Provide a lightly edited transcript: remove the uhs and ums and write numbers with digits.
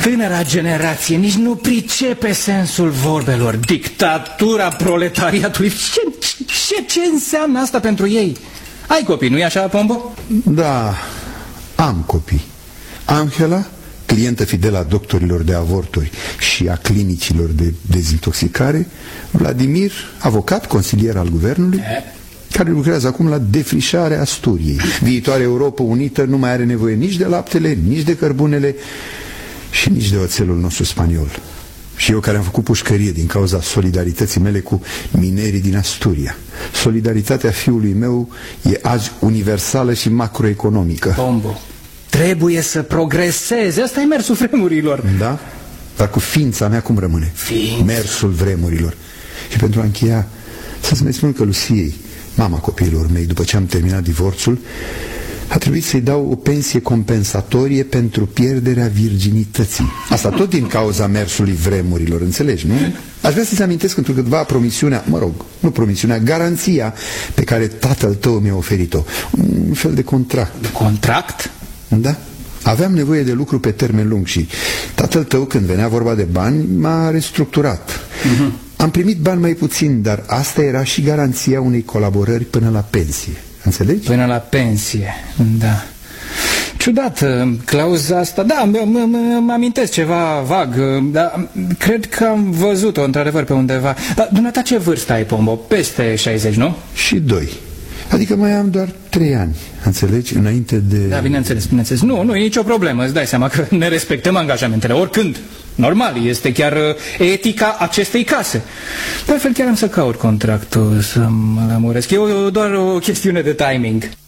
Tânăra generație nici nu pricepe sensul vorbelor. Dictatura proletariatului. Ce înseamnă asta pentru ei? Ai copii, nu-i așa, Pombo? Da, am copii. Angela, clientă fidelă a doctorilor de avorturi și a clinicilor de dezintoxicare. Vladimir, avocat, consilier al guvernului, care lucrează acum la defrișarea Asturiei. Viitoarea Europa Unită nu mai are nevoie nici de laptele, nici de cărbunele și nici de oțelul nostru spaniol. Și eu care am făcut pușcărie din cauza solidarității mele cu minerii din Asturia. Solidaritatea fiului meu e azi universală și macroeconomică. Pombo, trebuie să progreseze. Asta e mersul vremurilor. Da? Dar cu ființa mea cum rămâne? Mersul vremurilor. Și pentru a încheia, să-ți mai spun că Luciei, mama copiilor mei, după ce am terminat divorțul, a trebuit să-i dau o pensie compensatorie pentru pierderea virginității. Asta tot din cauza mersului vremurilor, înțelegi, nu? Aș vrea să-ți amintesc întrucâtva promisiunea, nu promisiunea, garanția pe care tatăl tău mi-a oferit-o. Un fel de contract. Contract? Da. Aveam nevoie de lucru pe termen lung și tatăl tău, când venea vorba de bani, m-a restructurat. Am primit bani mai puțin, dar asta era și garanția unei colaborări până la pensie. Înțelegi? Până la pensie, da. Ciudată clauza asta. Da, mă amintesc ceva vag, dar cred că am văzut-o într-adevăr pe undeva. Dar dumneata ce vârstă ai, Pombo? Peste 60, nu? Și 2. Adică mai am doar 3 ani, înțelegi, înainte de... Da, bineînțeles. Nu e nicio problemă, îți dai seama că ne respectăm angajamentele oricând. Normal, este chiar etica acestei case. De altfel chiar am să caut contractul, să mă lămuresc. E doar o chestiune de timing.